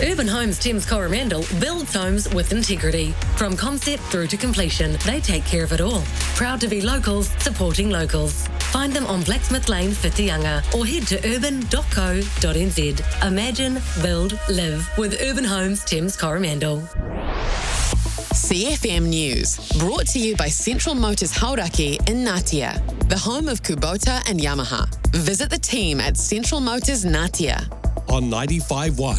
Urban Homes Thames Coromandel builds homes with integrity. From concept through to completion, they take care of it all. Proud to be locals, supporting locals. Find them on Blacksmith Lane, Whitianga, or head to urban.co.nz. Imagine, build, live with Urban Homes Thames Coromandel. CFM News, brought to you by Central Motors Hauraki in Ngatea, the home of Kubota and Yamaha. Visit the team at Central Motors Ngatea. On 95.1,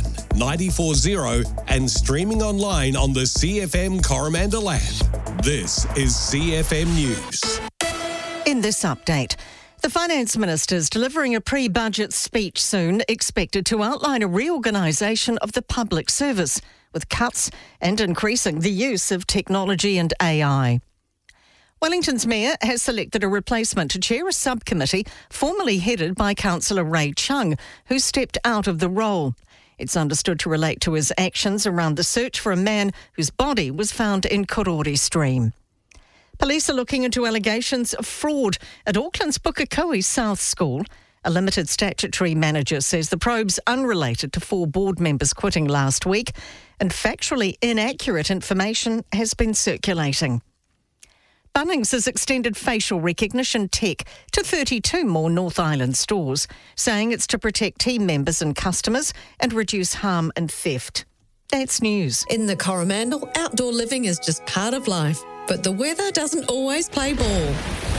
94.0 and streaming online on the CFM Coromandel app. This is CFM News. In this update, the Finance Minister is delivering a pre-budget speech soon, expected to outline a reorganisation of the public service, with cuts and increasing the use of technology and AI. Wellington's Mayor has selected a replacement to chair a subcommittee formerly headed by Councillor Ray Chung, who stepped out of the role. It's understood to relate to his actions around the search for a man whose body was found in Korori Stream. Police are looking into allegations of fraud at Auckland's Pukekohe South School. A limited statutory manager says the probe's unrelated to 4 board members quitting last week, and factually inaccurate information has been circulating. Bunnings has extended facial recognition tech to 32 more North Island stores, saying it's to protect team members and customers and reduce harm and theft. That's news. In the Coromandel, outdoor living is just part of life, but the weather doesn't always play ball.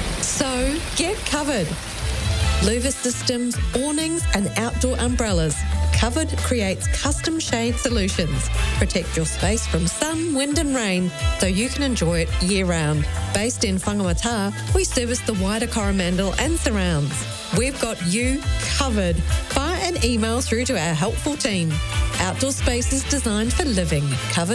So get covered. Louver systems, awnings and outdoor umbrellas. Covered creates custom shade solutions. Protect your space from sun, wind and rain so you can enjoy it year round. Based in Whangamata, we service the wider Coromandel and surrounds. We've got you covered. Fire an email through to our helpful team. Outdoor spaces designed for living.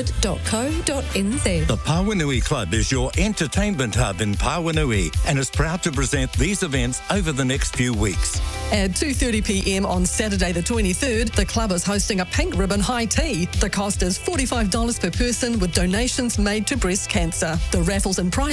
Covered.co.nz. The Pāwanui Club is your entertainment hub in Pāwanui and is proud to present these events over the next few weeks. At 2:30pm on Saturday the 23rd, the club is hosting a pink ribbon high tea. The cost is $45 per person with donations made to breast cancer. The raffles and prizes